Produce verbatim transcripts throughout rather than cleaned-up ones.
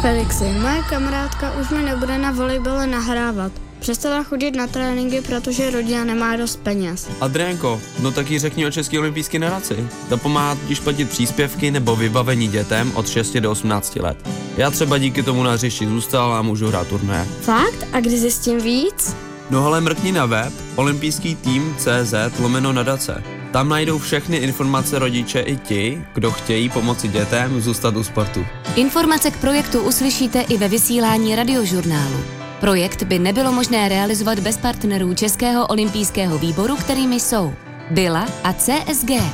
Felixi, moje kamarádka už mi nebude na volejbale nahrávat. Přestala chodit na tréninky, protože rodina nemá dost peněz. Adriánko, no tak jí řekni o České olympijské nadaci. Ta pomáhá totiž platit příspěvky nebo vybavení dětem od šesti do osmnácti let. Já třeba díky tomu na hřišti zůstal a můžu hrát turnaje. Fakt? A kdy zjistím víc? No ale mrkni na web olympijský tým tečka cé zet lomeno nadace. Tam najdou všechny informace rodiče i ti, kdo chtějí pomoci dětem zůstat u sportu. Informace k projektu uslyšíte i ve vysílání radiožurnálu. Projekt by nebylo možné realizovat bez partnerů Českého olympijského výboru, kterými jsou Byla a C S G.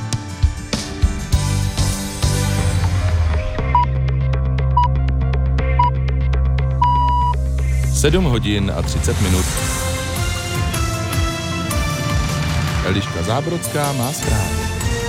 sedm hodin a třicet minut. Eliška Zábrodská má zprávy.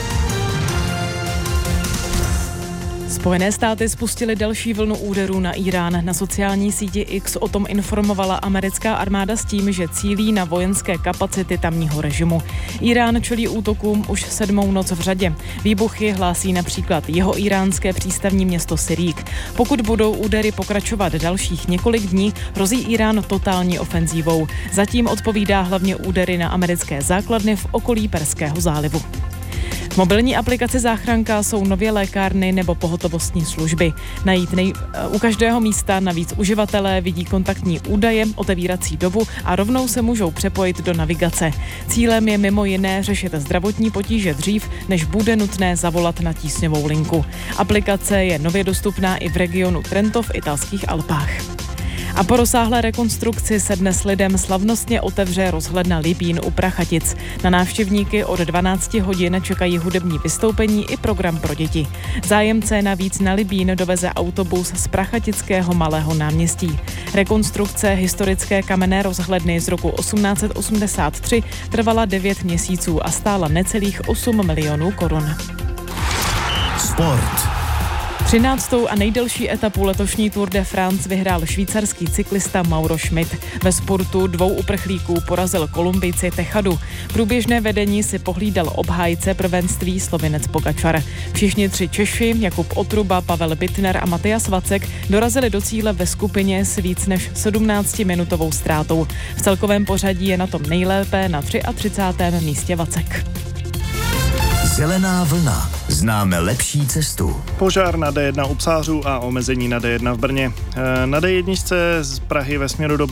Spojené státy spustily další vlnu úderů na Irán. Na sociální síti X o tom informovala americká armáda s tím, že cílí na vojenské kapacity tamního režimu. Irán čelí útokům už sedmou noc v řadě. Výbuchy hlásí například jeho iránské přístavní město Sirík. Pokud budou údery pokračovat dalších několik dní, hrozí Irán totální ofenzívou. Zatím odpovídá hlavně údery na americké základny v okolí Perského zálivu. V mobilní aplikaci Záchranka jsou nově lékárny nebo pohotovostní služby. Najít nej, u každého místa navíc uživatelé vidí kontaktní údaje, otevírací dobu a rovnou se můžou přepojit do navigace. Cílem je mimo jiné řešit zdravotní potíže dřív, než bude nutné zavolat na tísňovou linku. Aplikace je nově dostupná i v regionu Trento v italských Alpách. A po rozsáhlé rekonstrukci se dnes lidem slavnostně otevře rozhledna Libín u Prachatic. Na návštěvníky od dvanácti hodin čekají hudební vystoupení i program pro děti. Zájemce navíc na Libín doveze autobus z prachatického Malého náměstí. Rekonstrukce historické kamenné rozhledny z roku osmnáct set osmdesát tři trvala devět měsíců a stála necelých osm milionů korun. Sport. třináctou a nejdelší etapu letošní Tour de France vyhrál švýcarský cyklista Mauro Schmidt. Ve spurtu dvou uprchlíků porazil Kolumbijci Techadu. Průběžné vedení si pohlídal obhájce prvenství Slovinec Pogačar. Všichni tři Češi, Jakub Otruba, Pavel Bittner a Matyas Vacek, dorazili do cíle ve skupině s víc než sedmnáctiminutovou ztrátou. V celkovém pořadí je na tom nejlépe na třicátém třetím místě Vacek. Zelená vlna. Známe lepší cestu. Požár na D jedna u Psářů a omezení na D jedna v Brně. Na D jedna z Prahy ve směru do